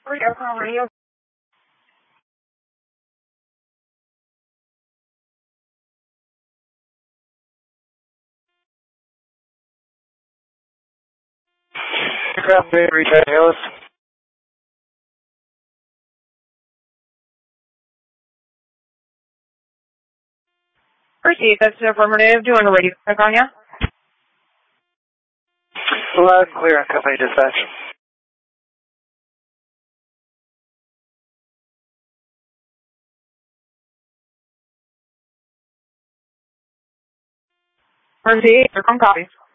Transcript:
Aircraft radio. Aircraft radio, reach Hillis. Proceed, that's affirmative. Doing a radio check on you. Loud and clear on company dispatch. Proceed, confirm copy.